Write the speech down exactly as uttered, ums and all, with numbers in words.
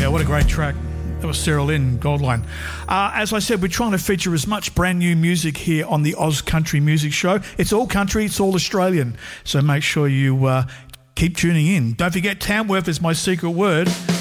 Yeah, what a great track. That was Sarah Lynn, Goldline. Uh, as I said, we're trying to feature as much brand new music here on the Oz Country Music Show. It's all country, it's all Australian. So make sure you uh, keep tuning in. Don't forget, Tamworth is my secret word.